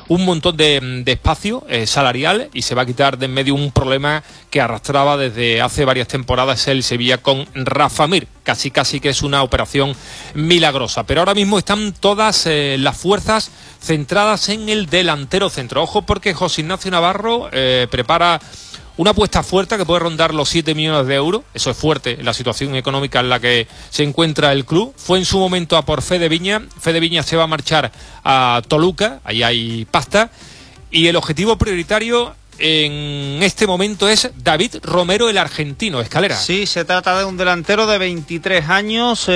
un montón de espacio salarial y se va a quitar de en medio un problema que arrastraba desde hace varias temporadas el Sevilla con Rafa Mir. Casi que es una operación milagrosa. Pero ahora mismo están todas las fuerzas centradas en el delantero centro. Ojo, porque José Ignacio Navarro prepara una apuesta fuerte que puede rondar los 7 millones de euros. Eso es fuerte en la situación económica en la que se encuentra el club. Fue en su momento a por Fede Viña. Fede Viña se va a marchar a Toluca, ahí hay pasta. Y el objetivo prioritario en este momento es David Romero, el argentino. Escalera. Sí, se trata de un delantero de 23 años,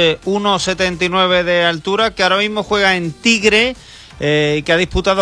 1,79 de altura, que ahora mismo juega en Tigre. Que ha disputado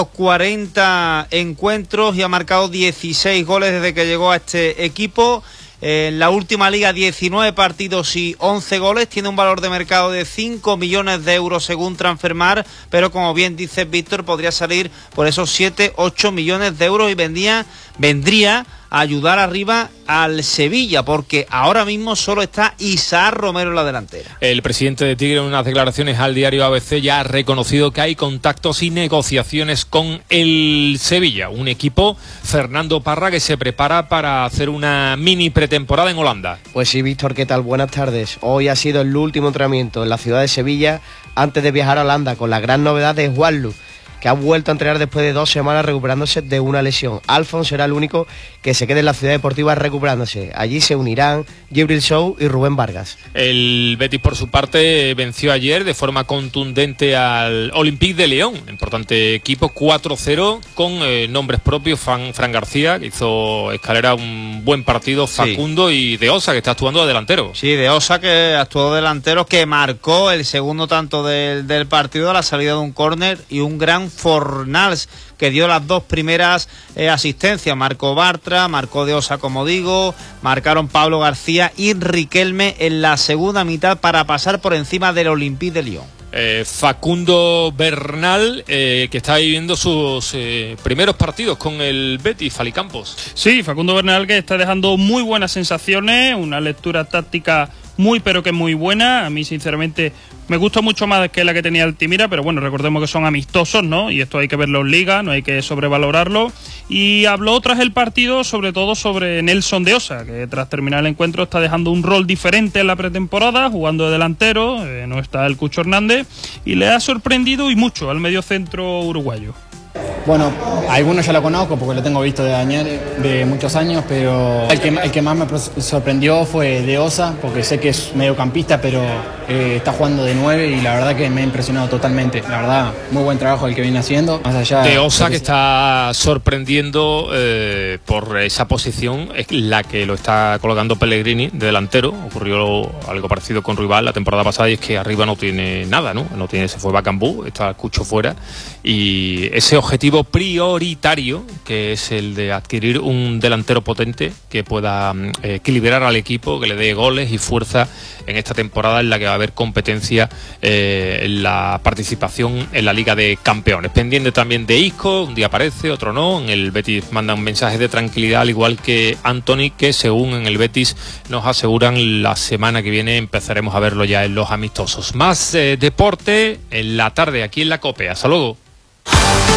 40 encuentros y ha marcado 16 goles desde que llegó a este equipo. En la última liga 19 partidos y 11 goles, tiene un valor de mercado de 5 millones de euros según Transfermarkt, pero como bien dice Víctor, podría salir por esos 7-8 millones de euros y vendría a ayudar arriba al Sevilla, porque ahora mismo solo está Isaac Romero en la delantera. El presidente de Tigre, en unas declaraciones al diario ABC, ya ha reconocido que hay contactos y negociaciones con el Sevilla, un equipo, Fernando Parra, que se prepara para hacer una mini pretemporada en Holanda. Pues sí, Víctor, ¿qué tal? Buenas tardes. Hoy ha sido el último entrenamiento en la ciudad de Sevilla antes de viajar a Holanda, con la gran novedad de Juanlu, que ha vuelto a entrenar después de 2 semanas recuperándose de una lesión. Alfons será el único que se quede en la ciudad deportiva recuperándose. Allí se unirán Djibril Sow y Rubén Vargas. El Betis, por su parte, venció ayer de forma contundente al Olympique de León, importante equipo, 4-0, con nombres propios. Fran García, que hizo, Escalera, un buen partido, Facundo, sí. Y De Osa, que está actuando de delantero. Sí, De Osa, que actuó de delantero, que marcó el segundo tanto del partido a la salida de un córner, y un gran Fornals, que dio las 2 primeras asistencias. Marcó Bartra, marcó De Osa, como digo, marcaron Pablo García y Riquelme en la segunda mitad para pasar por encima del Olympique de Lyon. Facundo Bernal, que está viviendo sus primeros partidos con el Betis, Falicampos. Sí, Facundo Bernal, que está dejando muy buenas sensaciones, una lectura táctica muy pero que muy buena. A mí sinceramente me gusta mucho más que la que tenía Altimira, pero bueno, recordemos que son amistosos, ¿no? Y esto hay que verlo en liga, no hay que sobrevalorarlo. Y habló tras el partido sobre todo sobre Nelson De Osa, que tras terminar el encuentro está dejando un rol diferente en la pretemporada, jugando de delantero, no está el Cucho Hernández, y le ha sorprendido y mucho al mediocentro uruguayo. Bueno, algunos ya lo conozco porque lo tengo visto de muchos años, pero el que más me sorprendió fue De Osa, porque sé que es mediocampista, pero está jugando de 9 y la verdad que me ha impresionado totalmente. La verdad, muy buen trabajo el que viene haciendo. Más allá De Osa, que está sorprendiendo por esa posición, es la que lo está colocando Pellegrini de delantero. Ocurrió algo parecido con Ruibal la temporada pasada, y es que arriba no tiene nada, ¿no? Se fue Bacambú, está Cucho fuera, y ese objetivo prioritario, que es el de adquirir un delantero potente que pueda equilibrar al equipo, que le dé goles y fuerza en esta temporada en la que va a haber competencia en la participación en la Liga de Campeones. Pendiente también de Isco, un día aparece, otro no. En el Betis mandan un mensaje de tranquilidad, al igual que Anthony, que según en el Betis nos aseguran la semana que viene empezaremos a verlo ya en los amistosos. Más deporte en la tarde aquí en la COPE. Hasta luego.